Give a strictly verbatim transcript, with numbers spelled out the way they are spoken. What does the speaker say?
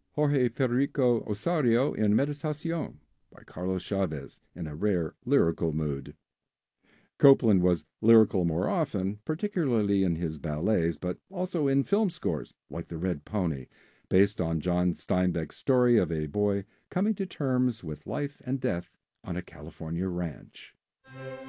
Jorge Federico Osorio in Meditación by Carlos Chavez in a rare lyrical mood. Copland was lyrical more often, particularly in his ballets, but also in film scores like The Red Pony, based on John Steinbeck's story of a boy coming to terms with life and death on a California ranch.